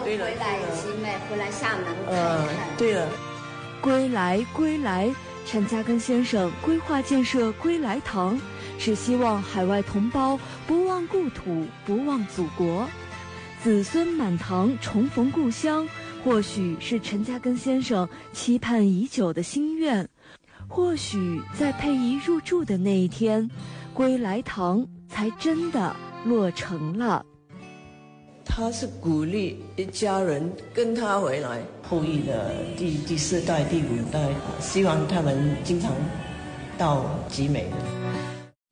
对了， 回来集美，回来厦门看一看。 对了， 归来归来，陈嘉庚先生规划建设归来堂，是希望海外同胞不忘故土，不忘祖国，子孙满堂重逢故乡。或许是陈嘉庚先生期盼已久的心愿，或许在佩仪入住的那一天，归来堂才真的落成了。 他是鼓励一家人跟他回来，后裔的第4代、第5代，希望他们经常到集美的。